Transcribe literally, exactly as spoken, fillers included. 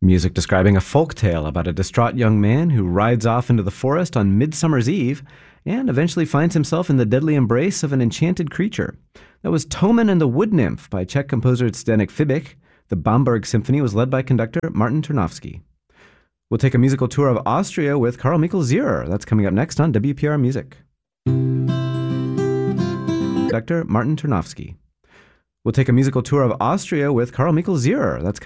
Music describing a folk tale about a distraught young man who rides off into the forest on Midsummer's Eve and eventually finds himself in the deadly embrace of an enchanted creature. That was Toman and the Wood Nymph by Czech composer Zdeněk Fibich. The Bamberg Symphony was led by conductor Martin Tarnowski. We'll take a musical tour of Austria with Carl Michael Zierer. That's coming up next on W P R Music. Conductor Martin Tarnowski. We'll take a musical tour of Austria with Carl Michael Zierer. That's coming